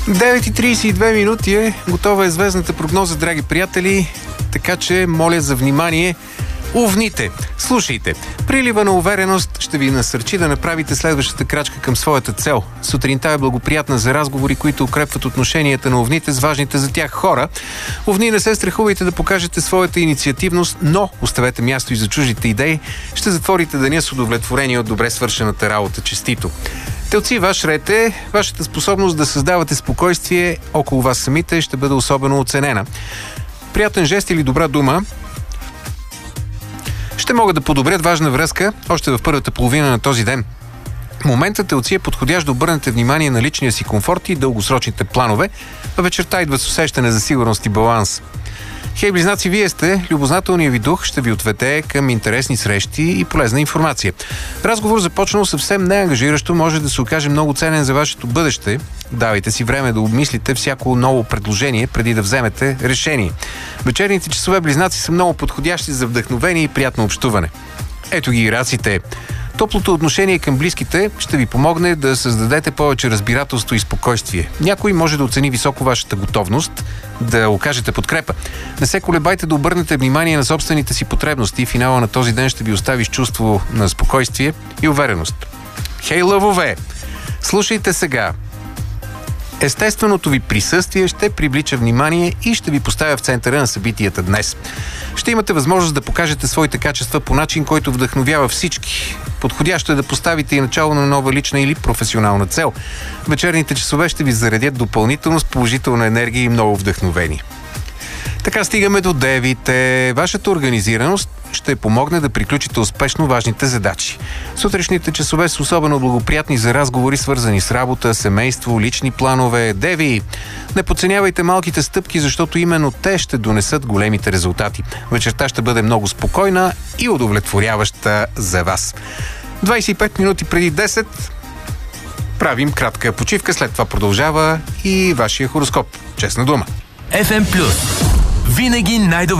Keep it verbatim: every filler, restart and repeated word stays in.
девет и тридесет и две минути е. Готова е звездната прогноза, драги приятели. Така че, моля за внимание. Овните, слушайте, прилива на увереност ще ви насърчи да направите следващата крачка към своята цел. Сутринта е благоприятна за разговори, които укрепват отношенията на овните с важните за тях хора. Овни, не се страхувайте да покажете своята инициативност, но оставете място и за чуждите идеи. Ще затворите деня с удовлетворение от добре свършената работа. Честито! Телци, ваш ред е, вашата способност да създавате спокойствие около вас самите ще бъде особено оценена. Приятен жест или добра дума ще могат да подобрят важна връзка още в първата половина на този ден. Моментът, Телци, е подходящ да обърнете внимание на личния си комфорт и дългосрочните планове, а вечерта идва с усещане за сигурност и баланс. Хей, близнаци, вие сте. Любознателният ви дух ще ви отведе към интересни срещи и полезна информация. Разговор, започнал съвсем неангажиращо, може да се окаже много ценен за вашето бъдеще. Давайте си време да обмислите всяко ново предложение преди да вземете решение. Вечерните часове, близнаци, са много подходящи за вдъхновение и приятно общуване. Ето ги и раците. Топлото отношение към близките ще ви помогне да създадете повече разбирателство и спокойствие. Някой може да оцени високо вашата готовност да окажете подкрепа. Не се колебайте да обърнете внимание на собствените си потребности. Финала на този ден ще ви остави с чувство на спокойствие и увереност. Хей, лъвове! Слушайте сега. Естественото ви присъствие ще привлича внимание и ще ви поставя в центъра на събитията днес. Ще имате възможност да покажете своите качества по начин, който вдъхновява всички. Подходящо е да поставите и начало на нова лична или професионална цел. Вечерните часове ще ви заредят допълнително с положителна енергия и много вдъхновение. Така стигаме до девите. Вашата организираност ще помогне да приключите успешно важните задачи. Сутрешните часове са особено благоприятни за разговори, свързани с работа, семейство, лични планове. Деви, не подценявайте малките стъпки, защото именно те ще донесат големите резултати. Вечерта ще бъде много спокойна и удовлетворяваща за вас. двадесет и пет минути преди десет правим кратка почивка, след това продължава и вашия хороскоп. Честна дума. еф ем Плюс. Винаги най-добре.